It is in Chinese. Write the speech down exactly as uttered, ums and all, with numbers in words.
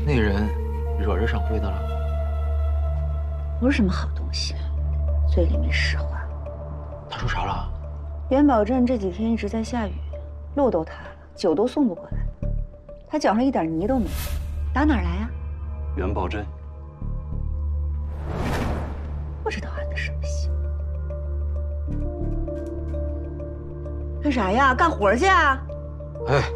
那人惹着沈辉的了？ 不是什么好东西，嘴里没实话。 他说啥了？ 元宝镇这几天一直在下雨，路都塌了，酒都送不过来。他脚上一点泥都没有，打哪儿来呀？ 元宝镇。 不知道安的什么心。干啥呀？干活去啊？ 哎。